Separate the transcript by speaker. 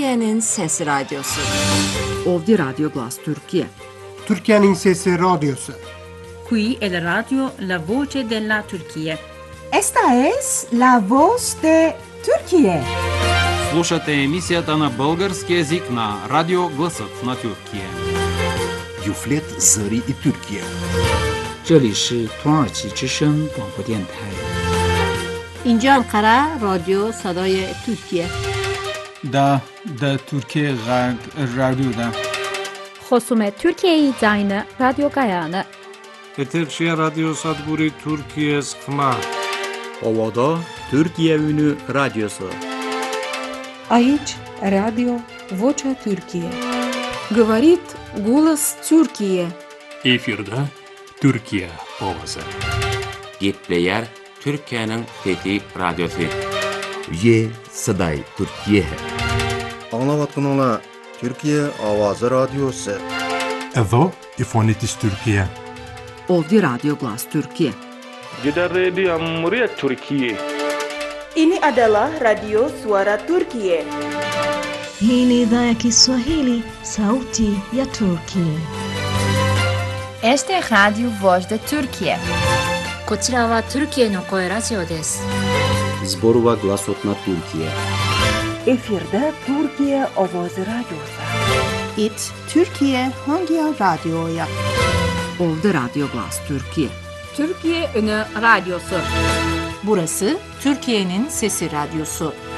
Speaker 1: Türkiye'nin Sesi Radyosu.
Speaker 2: Ovdi Radyo Glas Türkiye.
Speaker 3: Türkiye'nin Sesi Radyosu.
Speaker 4: Qui è la radio La Voce della Turchia.
Speaker 5: Esta es la voz de Turquía.
Speaker 6: Слушате емисията на български език на Радио Гласът на Türkiye.
Speaker 7: Юфлет Зари и Türkiye.
Speaker 8: 这里是土耳其之声广播电台。
Speaker 9: اینجا انقره رادیو صدای ترکیه.
Speaker 10: دا ترکیه غرب رادیو دا.
Speaker 11: خصوم ترکیه زاین رادیو گایانه.
Speaker 12: Eterşehir Radyo Sadburi Türkiye Sıkma.
Speaker 13: Ovada Türkiye Ünü Radyosu.
Speaker 14: Aici Radio Vocea Türkiye.
Speaker 15: Говорит голос Türkiye.
Speaker 16: Efirde Türkiye Ovası.
Speaker 17: Gepleyer Türkiye'nin Fethi Radyosu.
Speaker 7: Ye Saday Türkiye.
Speaker 18: Anlavatın Türkiye Avazı Radyosu.
Speaker 19: Evo İfonitis Türkiye.
Speaker 2: Ovdi Radyo Glas Türkiye.
Speaker 20: Jeddah Radio Muryat Türkiye.
Speaker 21: Ini adalah Radio Suara Turkiye.
Speaker 22: Hii ni idhaa ya Kiswahili, Sauti ya Turkiye.
Speaker 23: Este Radio Voz de Turkiye.
Speaker 24: こちらはトルキエの声ラジオです。
Speaker 13: Zborova Glasot na Türkiye.
Speaker 5: Efirde Türkiye Ovoz Radyosu.
Speaker 25: It Türkiye Hangi Radyo'ya?
Speaker 2: Ovdi Radyo Glas Türkiye.
Speaker 1: Türkiye Ünü Radyosu.
Speaker 26: Burası Türkiye'nin Sesi Radyosu.